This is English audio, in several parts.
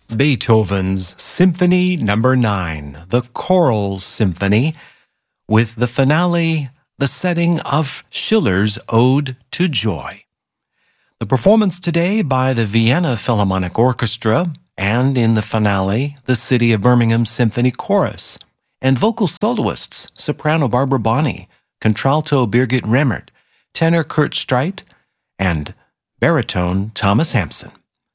Beethoven's Symphony No. 9, the Choral Symphony, with the finale, the setting of Schiller's Ode to Joy. The performance today by the Vienna Philharmonic Orchestra, and in the finale, the City of Birmingham Symphony Chorus, and vocal soloists, soprano Barbara Bonney, contralto Birgit Remmert, tenor Kurt Streit, and baritone Thomas Hampson.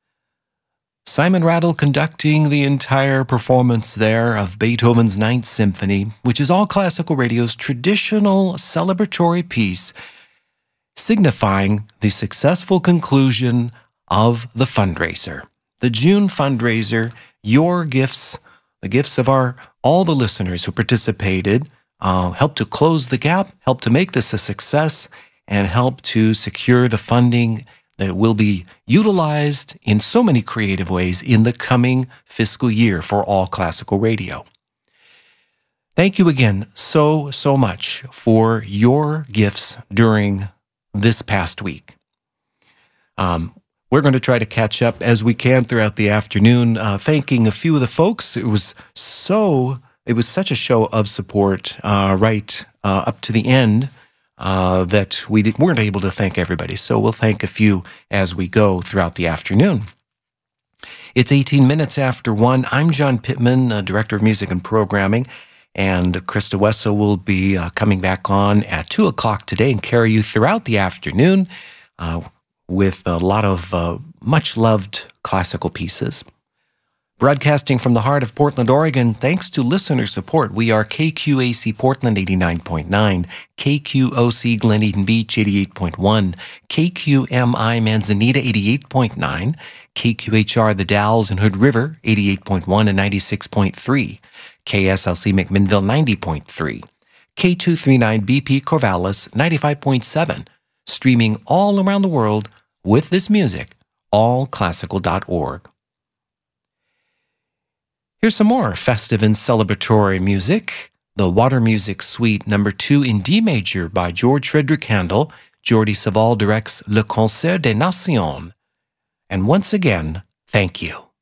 Simon Rattle conducting the entire performance there of Beethoven's Ninth Symphony, which is All Classical Radio's traditional celebratory piece, signifying the successful conclusion of the fundraiser. The June fundraiser, your gifts, the gifts of all the listeners who participated, helped to close the gap, helped to make this a success, and helped to secure the funding that will be utilized in so many creative ways in the coming fiscal year for All Classical Radio. Thank you again so much for your gifts during this past week. We're going to try to catch up as we can throughout the afternoon, thanking a few of the folks. It was such a show of support right up to the end. That we weren't able to thank everybody. So we'll thank a few as we go throughout the afternoon. It's 18 minutes after 1. I'm John Pittman, Director of Music and Programming, and Krista Wessel will be coming back on at 2 o'clock today and carry you throughout the afternoon with a lot of much-loved classical pieces. Broadcasting from the heart of Portland, Oregon, thanks to listener support, we are KQAC Portland 89.9, KQOC Glen Eden Beach 88.1, KQMI Manzanita 88.9, KQHR The Dalles and Hood River 88.1 and 96.3, KSLC McMinnville 90.3, K239 BP Corvallis 95.7, streaming all around the world with this music, allclassical.org. Here's some more festive and celebratory music. The Water Music Suite No. 2 in D major by George Frederick Handel. Jordi Savall directs Le Concert des Nations. And once again, thank you.